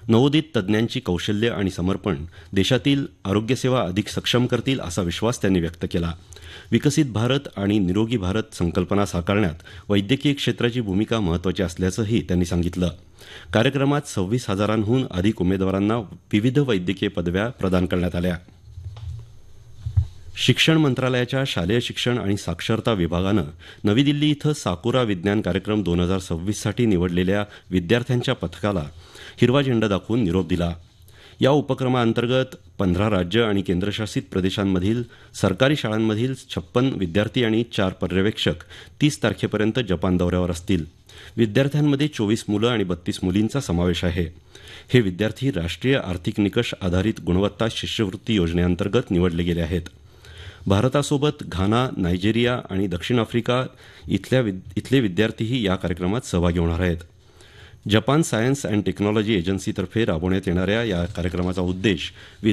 नवोदित तज्ज्ञांची कौशल्य आणि समर्पण देशातील आरोग्यसेवा अधिक सक्षम करतील असा विश्वास त्यांनी व्यक्त केला. विकसित भारत आणि निरोगी भारत संकल्पना साकारण्यात वैद्यकीय क्षेत्राची भूमिका महत्त्वाची असल्याचंही त्यांनी सांगितलं. कार्यक्रमात 26,000हून अधिक उमेदवारांना विविध वैद्यकीय पदव्या प्रदान करण्यात आल्या. शिक्षण मंत्रालयाच्या शालेय शिक्षण आणि साक्षरता विभागानं नवी दिल्ली इथं साकुरा विज्ञान कार्यक्रम 2026 साठी निवडलेल्या विद्यार्थ्यांच्या पथकाला हिरवा झेंडा दाखवून निरोप दिला. या उपक्रमाअंतर्गत 15 राज्य आणि केंद्रशासित प्रदेशांमधील सरकारी शाळांमधील 56 विद्यार्थी आणि 4 पर्यवेक्षक 30 तारखेपर्यंत जपान दौऱ्यावर असतील. विद्यार्थ्यांमध्ये 24 मुलं आणि 32 मुलींचा समावेश आहे. हे विद्यार्थी राष्ट्रीय आर्थिक निकष आधारित गुणवत्ता शिष्यवृत्ती योजनेअंतर्गत निवडले गेले आहेत. भारतासोबत घाना, नायजेरिया आणि दक्षिण आफ्रिका इथले विद्यार्थीही या कार्यक्रमात सहभागी होणार आहेत. जपान सायन्स अँड टेक्नॉलॉजी एजन्सीतर्फे राबवण्यात येणाऱ्या या कार्यक्रमाचा उद्देश